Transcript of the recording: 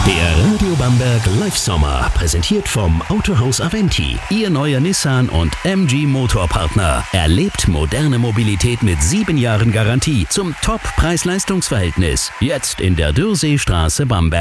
Der Radio Bamberg Live Sommer, präsentiert vom Autohaus Aventi. Ihr neuer Nissan und MG Motorpartner. Erlebt moderne Mobilität mit 7 Jahren Garantie zum Top-Preis-Leistungs-Verhältnis. Jetzt in der Dürrseestraße Bamberg.